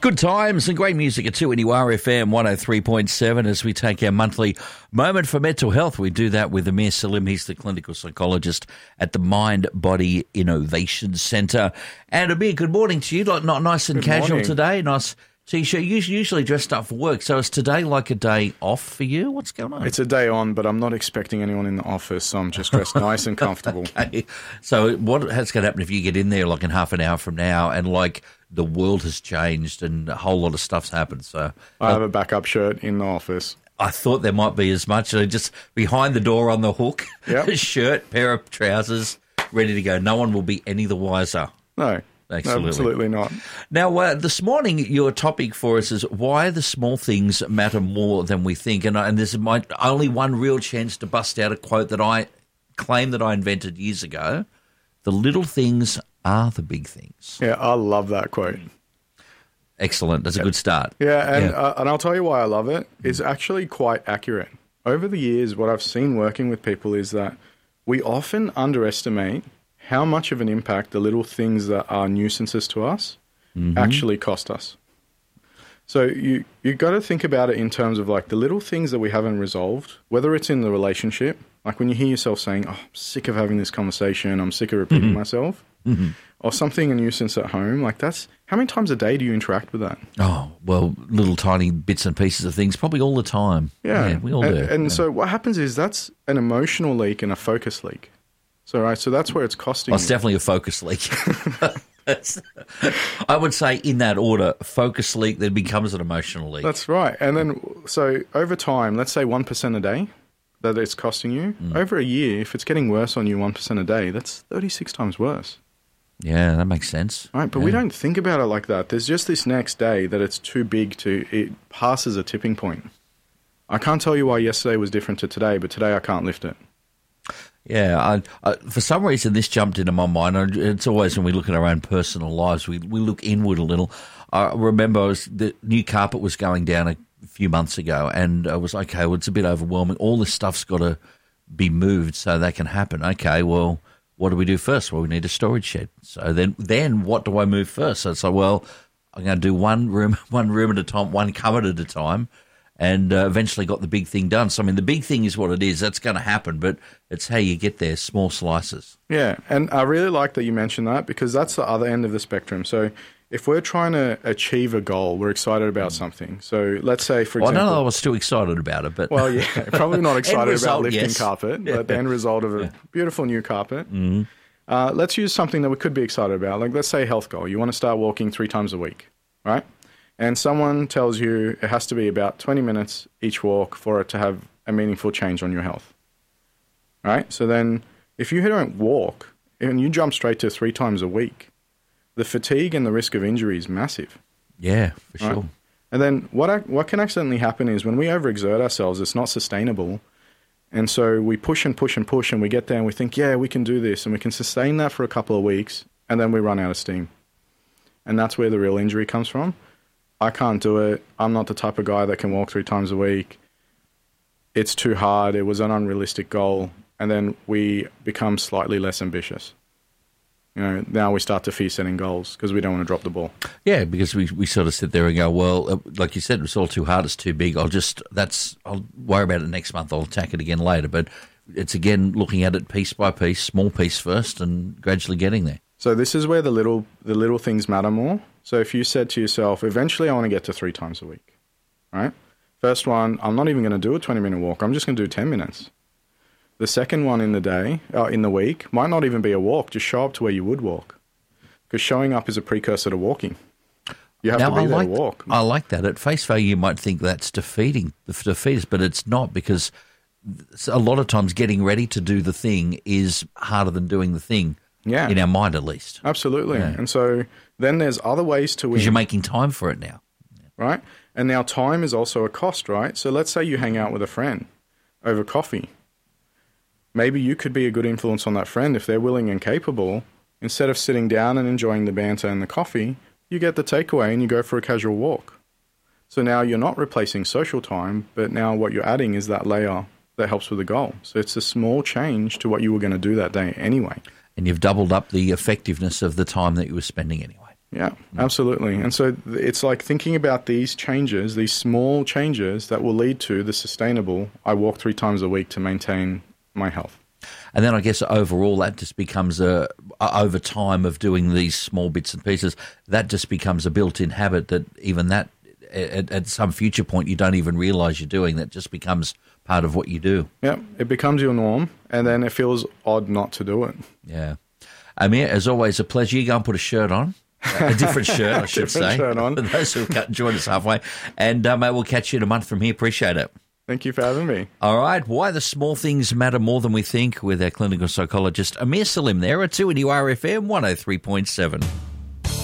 Good times and great music at 2NUR FM 103.7 as we take our monthly moment for mental health. We do that with Amir Salim. He's the clinical psychologist at the Mind Body Innovation Centre. And Amir, good morning to you. Not nice and casual today. Nice T-shirt. Usually dressed up for work. So is today like a day off for you? What's going on? It's a day on, but I'm not expecting anyone in the office, so I'm just dressed nice and comfortable. Okay. So what's going to happen if you get in there like in half an hour from now and like the world has changed and a whole lot of stuff's happened? So I have a backup shirt in the office. I thought there might be as much. Just behind the door on the hook, a shirt, pair of trousers, ready to go. No one will be any the wiser. No. Absolutely not. Now, this morning, your topic for us is why the small things matter more than we think. And there's my only one real chance to bust out a quote that I claim that I invented years ago. The little things are the big things. Yeah, I love that quote. Excellent. That's a good start. Yeah, and I'll tell you why I love it. It's actually quite accurate. Over the years, what I've seen working with people is that we often underestimate how much of an impact the little things that are nuisances to us actually cost us. So you got to think about it in terms of like the little things that we haven't resolved, whether it's in the relationship, like when you hear yourself saying, oh, I'm sick of having this conversation, I'm sick of repeating myself, or something a nuisance at home, like that's, how many times a day do you interact with that? Oh, well, little tiny bits and pieces of things, probably all the time. Yeah, we all do. And so what happens is that's an emotional leak and a focus leak. So that's where it's costing. It's definitely a focus leak. I would say in that order, focus leak then becomes an emotional leak. That's right. And then, so over time, let's say 1% a day that it's costing you. Over a year, if it's getting worse on you 1% a day, that's 36 times worse. Yeah, that makes sense. Right, but we don't think about it like that. There's just this next day that it's too big it passes a tipping point. I can't tell you why yesterday was different to today, but today I can't lift it. Yeah, for some reason this jumped into my mind. It's always when we look at our own personal lives, we look inward a little. I remember the new carpet was going down a few months ago, and I was okay, well, it's a bit overwhelming. All this stuff's got to be moved so that can happen. Okay, well, what do we do first? Well, we need a storage shed. So then what do I move first? So it's like, well, I'm going to do one room at a time, one cupboard at a time. And eventually got the big thing done. So, I mean, the big thing is what it is. That's going to happen, but it's how you get there, small slices. Yeah, and I really like that you mentioned that because that's the other end of the spectrum. So if we're trying to achieve a goal, we're excited about something. So let's say, for example... I know I was still excited about it, but... Well, yeah, probably not excited about lifting carpet, but the end result of a beautiful new carpet. Let's use something that we could be excited about. Like, let's say a health goal. You want to start walking 3 times a week, right? And someone tells you it has to be about 20 minutes each walk for it to have a meaningful change on your health. All right? So then if you don't walk and you jump straight to 3 times a week, the fatigue and the risk of injury is massive. Yeah, for sure. Right? And then what can accidentally happen is when we overexert ourselves, it's not sustainable. And so we push and push and push and we get there and we think, yeah, we can do this. And we can sustain that for a couple of weeks and then we run out of steam. And that's where the real injury comes from. I can't do it. I'm not the type of guy that can walk 3 times a week. It's too hard. It was an unrealistic goal. And then we become slightly less ambitious. You know, now we start to fear setting goals because we don't want to drop the ball. Yeah, because we sort of sit there and go, well, like you said, it's all too hard. It's too big. I'll worry about it next month. I'll attack it again later. But it's again looking at it piece by piece, small piece first, and gradually getting there. So this is where the little things matter more. So if you said to yourself, eventually I want to get to 3 times a week, right? First one, I'm not even going to do a 20-minute walk. I'm just going to do 10 minutes. The second one in the week, might not even be a walk. Just show up to where you would walk. Because showing up is a precursor to walking. You have to be there to walk. I like that. At face value, you might think that's defeat us, but it's not, because a lot of times getting ready to do the thing is harder than doing the thing. Yeah. In our mind, at least. Absolutely. Yeah. And so then there's other ways to win. Because you're making time for it now. Right? And now time is also a cost, right? So let's say you hang out with a friend over coffee. Maybe you could be a good influence on that friend if they're willing and capable. Instead of sitting down and enjoying the banter and the coffee, you get the takeaway and you go for a casual walk. So now you're not replacing social time, but now what you're adding is that layer that helps with the goal. So it's a small change to what you were going to do that day anyway. And you've doubled up the effectiveness of the time that you were spending anyway. Yeah, absolutely. And so it's like thinking about these changes, these small changes that will lead to the sustainable, I walk 3 times a week to maintain my health. And then I guess overall that just becomes over time of doing these small bits and pieces, that just becomes a built-in habit that even that at some future point you don't even realise you're doing. That just becomes part of what you do. Yeah, it becomes your norm, and then it feels odd not to do it. Yeah. Amir, as always, a pleasure. You go and put a shirt on. A different shirt, I should say. Shirt on. For those who have joined us halfway. And, mate, we'll catch you in a month from here. Appreciate it. Thank you for having me. All right. Why the small things matter more than we think with our clinical psychologist, Amir Salim there at 2NURFM 103.7.